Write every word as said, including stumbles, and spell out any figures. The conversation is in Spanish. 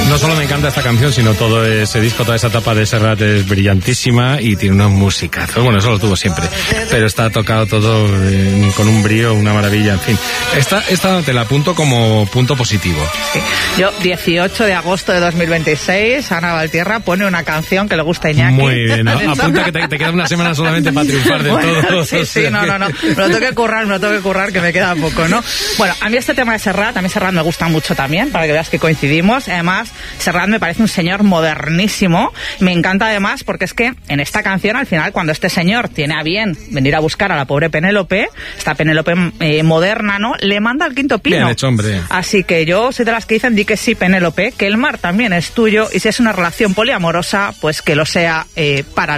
no solo me encanta esta canción, sino todo ese disco, toda esa etapa de Serrat es brillantísima y tiene una música. Bueno, eso lo tuvo siempre, pero está tocado todo eh, con un brío, una maravilla, en fin. Esta, esta te la apunto como punto positivo. Sí. Yo, dieciocho de agosto de dos mil veintiséis, Ana Valtierra pone una canción que le gusta a Iñaki. Muy bien, ¿no? Apunta que te, te queda una semana solamente para triunfar de bueno, todo. Sí, sí, no, no, no. Me lo tengo que currar, me lo tengo que currar, que me queda poco, ¿no? Bueno, a mí este tema de Serrat, a mí Serrat me gusta mucho también, para que veas que coincidimos. Además, Serrat me parece un señor modernísimo. Me encanta además porque es que en esta canción, al final, cuando este señor tiene a bien venir a buscar a la pobre Penélope, esta Penélope eh, moderna, ¿no? Le manda al quinto pino. Bien hecho, hombre. Así que yo soy de las que dicen, di que sí, Penélope, que el mar también es tuyo, y si es una relación poliamorosa, pues que lo sea eh, para